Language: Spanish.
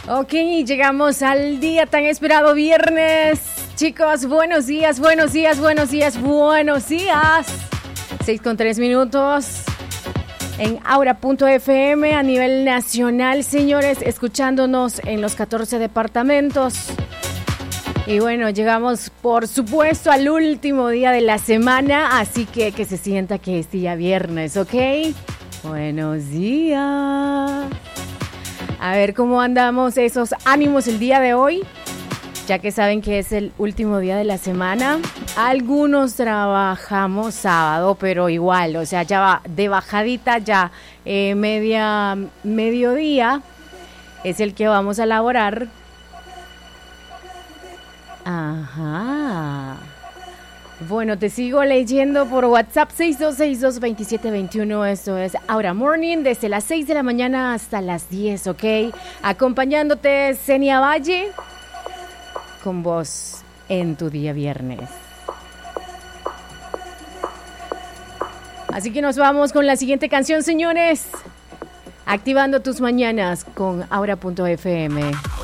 Ok, llegamos al día tan esperado viernes. Chicos, buenos días, buenos días, buenos días, buenos días. 6:03 en Aura.fm a nivel nacional, señores, escuchándonos en los 14 departamentos. Y bueno, llegamos por supuesto al último día de la semana, así que se sienta que es día viernes, ¿ok? Buenos días. A ver cómo andamos esos ánimos el día de hoy, ya que saben que es el último día de la semana. Algunos trabajamos sábado, pero igual, o sea, ya va de bajadita, ya mediodía es el que vamos a laborar. Ajá. Bueno, te sigo leyendo por WhatsApp 6262-2721. Esto es Aura Morning desde las 6 de la mañana hasta las 10, ¿ok? Acompañándote, Zenia Valle, con vos en tu día viernes. Así que nos vamos con la siguiente canción, señores. Activando tus mañanas con Aura.fm.